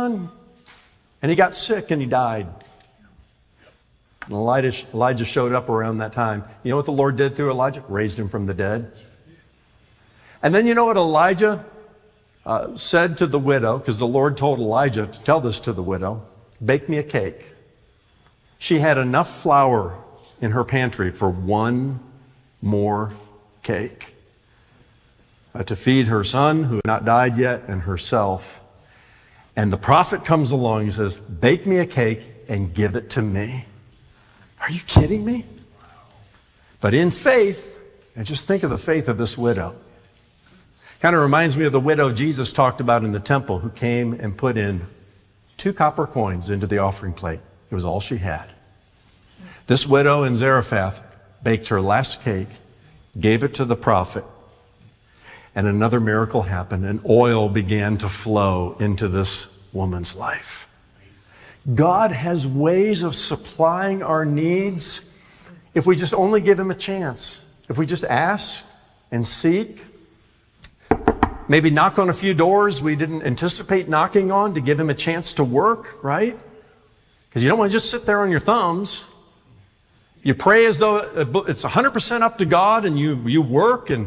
son. And he got sick and he died. And Elijah showed up around that time. You know what the Lord did through Elijah? Raised him from the dead. And then you know what Elijah said to the widow, because the Lord told Elijah to tell this to the widow, bake me a cake. She had enough flour in her pantry for one more cake to feed her son, who had not died yet, and herself. And the prophet comes along and says, bake me a cake and give it to me. Are you kidding me? But in faith, and just think of the faith of this widow. Kind of reminds me of the widow Jesus talked about in the temple who came and put in 2 copper coins into the offering plate. It was all she had. This widow in Zarephath baked her last cake, gave it to the prophet, and another miracle happened, and oil began to flow into this woman's life. God has ways of supplying our needs if we just only give Him a chance. If we just ask and seek, maybe knock on a few doors we didn't anticipate knocking on to give Him a chance to work, right? Because you don't want to just sit there on your thumbs. You pray as though it's 100% up to God, and you work and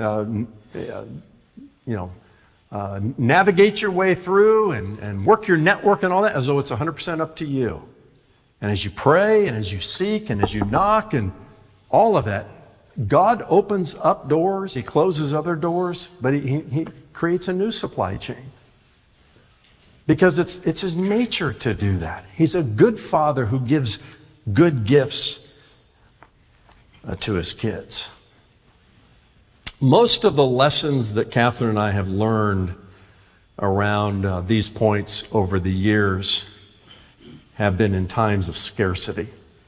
navigate your way through and work your network and all that as though it's 100% up to you. And as you pray and as you seek and as you knock and all of that, God opens up doors, He closes other doors, but He creates a new supply chain. Because it's His nature to do that. He's a good Father who gives good gifts to His kids. Most of the lessons that Catherine and I have learned around these points over the years have been in times of scarcity.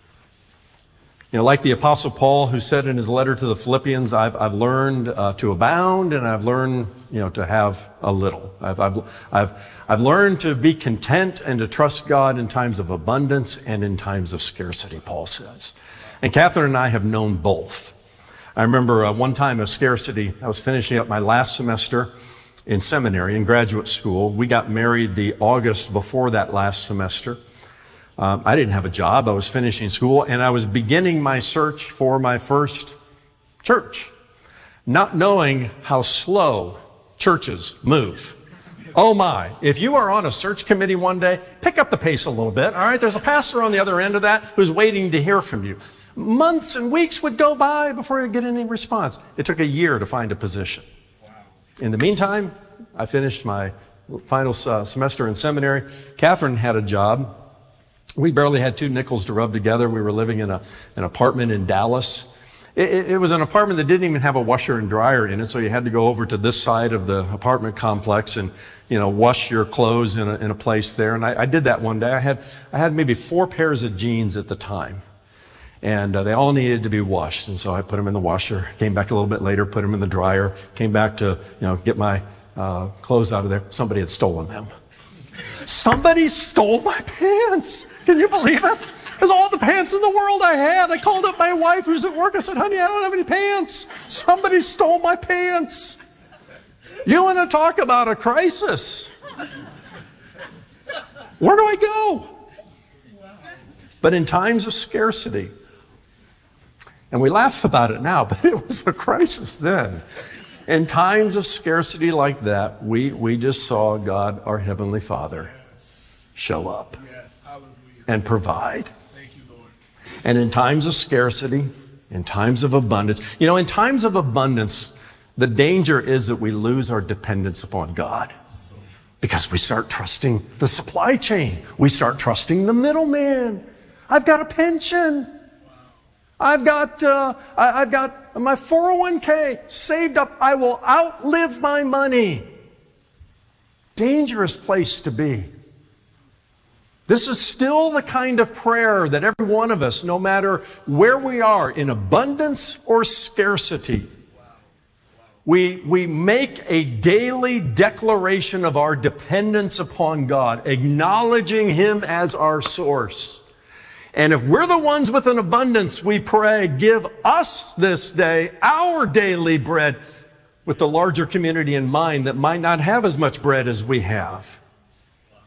You know, like the Apostle Paul, who said in his letter to the Philippians, I've learned to abound, and I've learned, to have a little. I've learned to be content and to trust God in times of abundance and in times of scarcity, Paul says. And Catherine and I have known both. I remember one time of scarcity, I was finishing up my last semester in seminary, in graduate school. We got married the August before that last semester. I didn't have a job. I was finishing school, and I was beginning my search for my first church, not knowing how slow churches move. Oh my, if you are on a search committee one day, pick up the pace a little bit, all right? There's a pastor on the other end of that who's waiting to hear from you. Months and weeks would go by before you get any response. It took a year to find a position. Wow. In the meantime, I finished my final semester in seminary. Catherine had a job. We barely had 2 nickels to rub together. We were living in an apartment in Dallas. It was an apartment that didn't even have a washer and dryer in it, so you had to go over to this side of the apartment complex and wash your clothes in a place there. And I did that one day. I had maybe 4 pairs of jeans at the time. And they all needed to be washed. And so I put them in the washer, came back a little bit later, put them in the dryer, came back to get my clothes out of there. Somebody had stolen them. Somebody stole my pants. Can you believe it? It was all the pants in the world I had. I called up my wife who's at work. I said, honey, I don't have any pants. Somebody stole my pants. You want to talk about a crisis? Where do I go? But in times of scarcity, and we laugh about it now, but it was a crisis then. In times of scarcity like that, we just saw God, our Heavenly Father, show up and provide. And in times of scarcity, in times of abundance, in times of abundance, the danger is that we lose our dependence upon God. Because we start trusting the supply chain. We start trusting the middleman. I've got a pension. I've got my 401k saved up. I will outlive my money. Dangerous place to be. This is still the kind of prayer that every one of us, no matter where we are, in abundance or scarcity, we make a daily declaration of our dependence upon God, acknowledging Him as our source. And if we're the ones with an abundance, we pray, give us this day our daily bread, with the larger community in mind that might not have as much bread as we have.